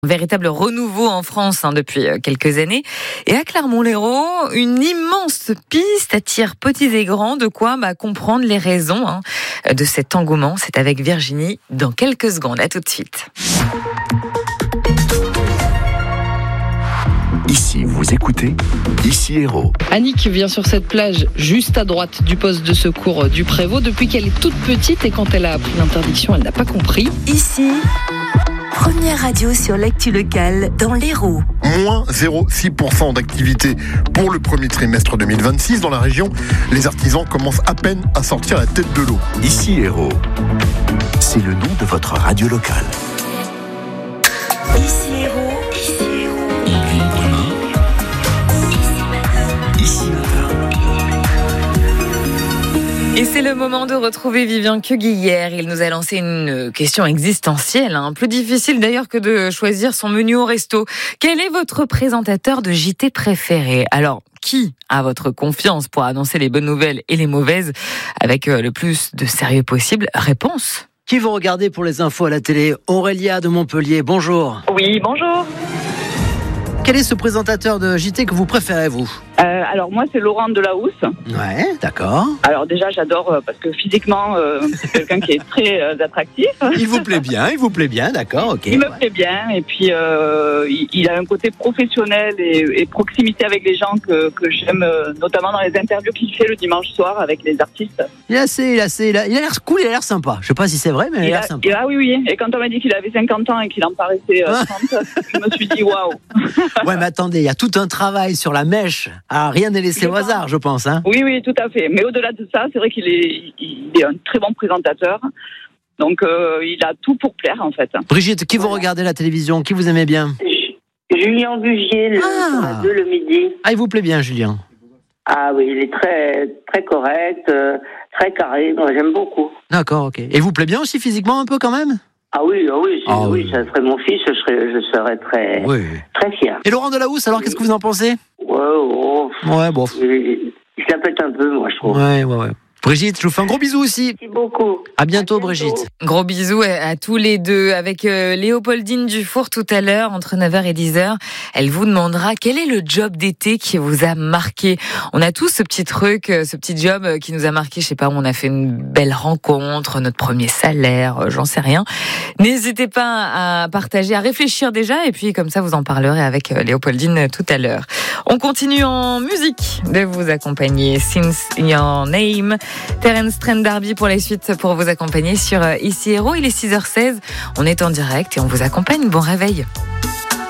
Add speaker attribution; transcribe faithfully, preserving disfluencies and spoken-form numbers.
Speaker 1: Un véritable renouveau en France hein, depuis quelques années. Et à Clermont-Lérault, une immense piste attire petits et grands. De quoi bah, comprendre les raisons hein, de cet engouement. C'est avec Virginie dans quelques secondes. À tout de suite.
Speaker 2: Ici, vous écoutez Ici Héros.
Speaker 3: Annick vient sur cette plage juste à droite du poste de secours du Prévost depuis qu'elle est toute petite et quand elle a appris l'interdiction, elle n'a pas compris.
Speaker 4: Ici, première radio sur l'actu locale dans l'Hérault.
Speaker 5: Moins zéro virgule six pour cent d'activité pour le premier trimestre deux mille vingt-six dans la région. Les artisans commencent à peine à sortir la tête de l'eau.
Speaker 2: Ici Héros, c'est le nom de votre radio locale.
Speaker 4: Ici Hérault. Ici Hérault.
Speaker 1: Et c'est le moment de retrouver Vivien Cueguière. Il nous a lancé une question existentielle, hein, plus difficile d'ailleurs que de choisir son menu au resto. Quel est votre présentateur de J T préféré ? Alors, qui a votre confiance pour annoncer les bonnes nouvelles et les mauvaises avec le plus de sérieux possible ? Réponse.
Speaker 6: Qui vous regardez pour les infos à la télé ? Aurélia de Montpellier, bonjour.
Speaker 7: Oui, bonjour.
Speaker 6: Quel est ce présentateur de J T que vous préférez, vous ?
Speaker 7: Euh, alors moi, c'est Laurent Delahousse.
Speaker 6: Ouais, d'accord.
Speaker 7: Alors déjà, j'adore euh, parce que physiquement, euh, c'est quelqu'un qui est très euh, attractif.
Speaker 6: Il vous plaît bien, il vous plaît bien, d'accord, ok.
Speaker 7: Il me plaît bien et puis euh, il, il a un côté professionnel et, et proximité avec les gens que, que j'aime, euh, notamment dans les interviews qu'il fait le dimanche soir avec les artistes.
Speaker 6: Il est assez, il est assez, il a, il a l'air cool, il a l'air sympa. Je sais pas si c'est vrai, mais il, il a l'air sympa.
Speaker 7: Et, ah oui, oui. Et quand on m'a dit qu'il avait cinquante ans et qu'il en paraissait euh, trente, je me suis dit waouh.
Speaker 6: Ouais, mais attendez, il y a tout un travail sur la mèche. Ah, rien n'est laissé au hasard, je pense. Hein.
Speaker 7: Oui, oui, tout à fait. Mais au-delà de ça, c'est vrai qu'il est, il est un très bon présentateur. Donc, euh, il a tout pour plaire, en fait.
Speaker 6: Brigitte, qui vous regardez la télévision ? Qui vous aimez bien ?
Speaker 8: Julien Bugier, le,
Speaker 6: ah.
Speaker 8: le midi.
Speaker 6: Ah, il vous plaît bien, Julien ?
Speaker 8: Ah oui, il est très, très correct, euh, très carré. Moi, j'aime beaucoup.
Speaker 6: D'accord, ok. Et vous plaît bien aussi physiquement un peu quand même ?
Speaker 8: Ah oui, ah oui,
Speaker 6: ah
Speaker 8: oui,
Speaker 6: oui,
Speaker 8: ça serait mon fils, je serais, je serais très,
Speaker 6: oui.
Speaker 8: très fier.
Speaker 6: Et Laurent Delahousse, alors, qu'est-ce que vous en pensez ?
Speaker 8: Ouais, oh,
Speaker 6: ouais, bon.
Speaker 8: Il, il se la pète un peu, moi, je trouve.
Speaker 6: Ouais, ouais, ouais. Brigitte, je vous fais un gros bisou aussi.
Speaker 8: Merci beaucoup.
Speaker 6: À bientôt, à bientôt. Brigitte.
Speaker 1: Gros bisous à tous les deux. Avec euh, Léopoldine Dufour tout à l'heure, entre neuf heures et dix heures, elle vous demandera quel est le job d'été qui vous a marqué. On a tous ce petit truc, ce petit job qui nous a marqué. Je sais pas, on a fait une belle rencontre, notre premier salaire, j'en sais rien. N'hésitez pas à partager, à réfléchir déjà, et puis comme ça, vous en parlerez avec Léopoldine tout à l'heure. On continue en musique de vous accompagner. Since Your Name. Terence Trent D'Arby pour les suites pour vous accompagner sur Ici Héros. Il est six heures seize. On est en direct et on vous accompagne. Bon réveil.